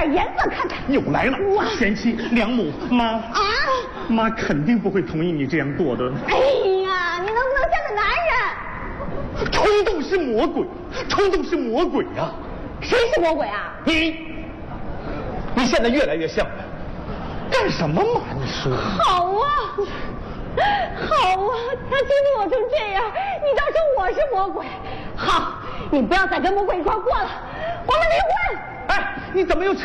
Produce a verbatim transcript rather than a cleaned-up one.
点颜色看看。 又来了，贤妻良母妈啊， 妈肯定不会同意你这样做的。 哎呀，你能不能像个男人？ 冲动是魔鬼，冲动是魔鬼啊！ 谁是魔鬼啊？ 你，你现在越来越像了。干什么嘛？你说。 好啊，好啊，他欺负我成这样，你倒说我是魔鬼。好，你不要再跟魔鬼一块过了，我们离婚。 哎，你怎么又？